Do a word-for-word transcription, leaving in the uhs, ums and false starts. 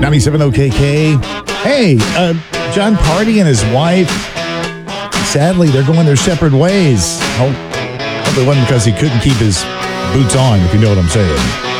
ninety-seven O K K. Hey, uh, John Party and his wife, sadly, they're going their separate ways. Hope, hope it wasn't because he couldn't keep his boots on, if you know what I'm saying.